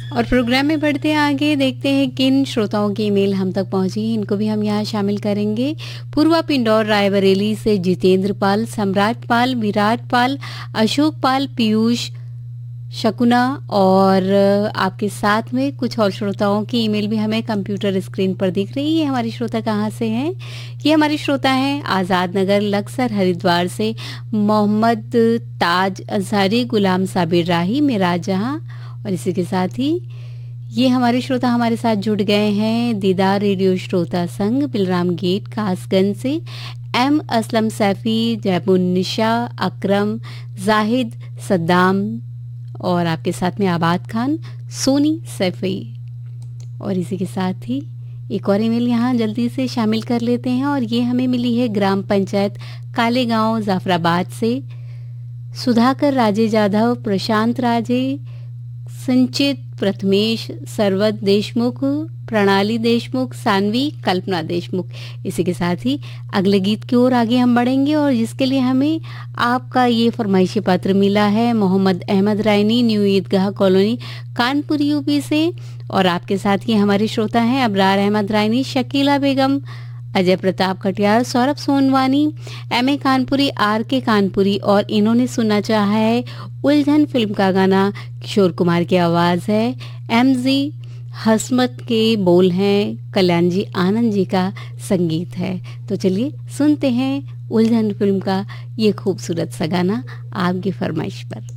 और प्रोग्राम में बढ़ते हैं आगे, देखते हैं किन श्रोताओं की ईमेल हम तक पहुंची हैं। इनको भी हम यहाँ शामिल करेंगे। पूर्वा पिंडौर रायबरेली से जितेंद्र पाल, सम्राट पाल, विराट पाल, अशोक पाल, पीयूष, शकुना और आपके साथ में कुछ और श्रोताओं की ईमेल भी हमें कंप्यूटर स्क्रीन पर दिख रही है। ये हमारी श्रोता कहाँ से हैं? ये हमारी श्रोता हैं आज़ाद नगर लक्सर हरिद्वार से मोहम्मद ताज अंसारी, गुलाम साबिर राही, मेराज जहाँ। और इसी के साथ ही ये हमारे श्रोता हमारे साथ जुड़ गए हैं दीदार रेडियो श्रोता संघ बिलराम गेट कासगंज से एम असलम सैफी, जयपुर निशा, अकरम, जाहिद, सद्दाम और आपके साथ में आबाद खान, सोनी सैफी। और इसी के साथ ही एक और ईमेल यहाँ जल्दी से शामिल कर लेते हैं और ये हमें मिली है ग्राम पंचायत कालेगांव जाफराबाद से सुधाकर राजे जाधव, प्रशांत राजे, संचित प्रथमेश, सरवत देशमुख, प्रणाली देशमुख, सानवी, कल्पना देशमुख। इसी के साथ ही अगले गीत की ओर आगे हम बढ़ेंगे और जिसके लिए हमें आपका ये फरमाइशी पत्र मिला है मोहम्मद अहमद रायनी, न्यू ईदगाह कॉलोनी, कानपुर यूपी से। और आपके साथ ही हमारे श्रोता हैं अबरार अहमद रायनी, शकीला बेगम, Ajay Pratap Katiyar, Saurabh Sonwani, M A Kanpuri, are के कानपुरी। और इन्होंने सुनना चाहा है उलझन फिल्म का गाना, किशोर कुमार की आवाज़ है, एम जी हसमत के बोल हैं, कल्याण जी आनंद जी का संगीत है। तो चलिए सुनते हैं उलझन फिल्म का ये खूबसूरत सा गाना आपकी फरमाइश पर।